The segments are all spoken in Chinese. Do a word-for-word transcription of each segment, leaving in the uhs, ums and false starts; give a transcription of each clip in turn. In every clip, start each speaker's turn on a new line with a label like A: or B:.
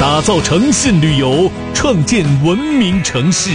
A: 打造诚信旅游，创建文明城市。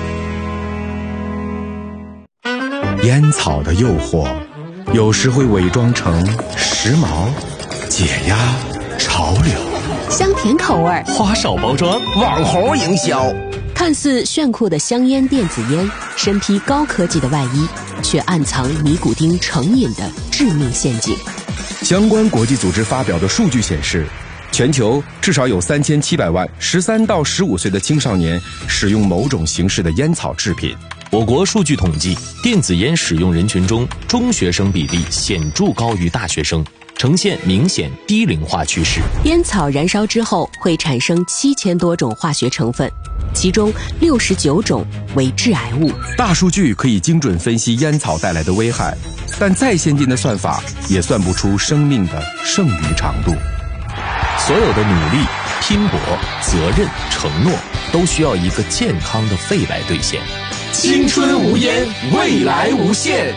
B: 烟草的诱惑，有时会伪装成时髦、解压、潮流，
C: 香甜口味，
A: 花哨包装，
D: 网红营销。
C: 看似炫酷的香烟电子烟，身披高科技的外衣，却暗藏尼古丁成瘾的致命陷阱。
B: 相关国际组织发表的数据显示，全球至少有三千七百万十三到十五岁的青少年使用某种形式的烟草制品。
E: 我国数据统计，电子烟使用人群中，中学生比例显著高于大学生，呈现明显低龄化趋势。
C: 烟草燃烧之后会产生七千多种化学成分，其中六十九种为致癌物。
B: 大数据可以精准分析烟草带来的危害，但再先进的算法也算不出生命的剩余长度。
E: 所有的努力、拼搏、责任、承诺，都需要一个健康的肺来兑现。
D: 青春无烟，未来无限。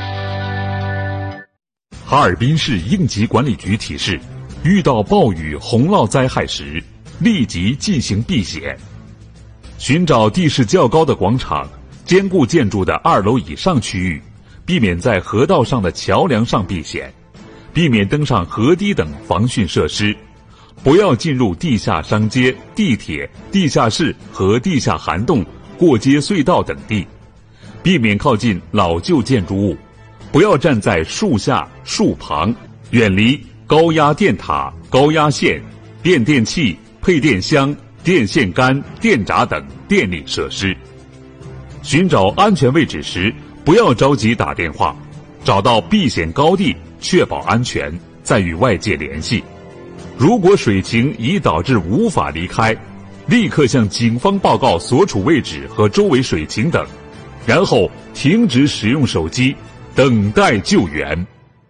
F: 哈尔滨市应急管理局提示，遇到暴雨、洪涝灾害时，立即进行避险。寻找地势较高的广场、坚固建筑的二楼以上区域，避免在河道上的桥梁上避险，避免登上河堤等防汛设施，不要进入地下商街、地铁、地下室和地下涵洞、过街隧道等地，避免靠近老旧建筑物，不要站在树下、树旁，远离高压电塔、高压线、变电器、配电箱、电线杆、电闸等电力设施。寻找安全位置时，不要着急打电话，找到避险高地，确保安全，再与外界联系。如果水情已导致无法离开，立刻向警方报告所处位置和周围水情等，然后停止使用手机，等待救援。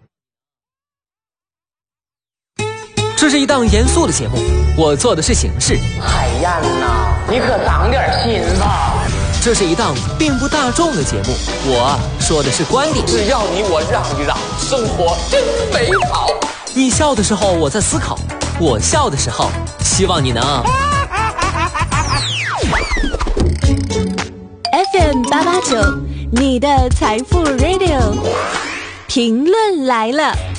G: 这是一档严肃的节目，我做的是形式。
H: 海燕呐，你可长点心吧。
G: 这是一档并不大众的节目，我说的是观点。
H: 只要你我让一让，生活真美好。
G: 你笑的时候我在思考，我笑的时候希望你能
C: F M 八八九，你的财富 Radio， 评论来了。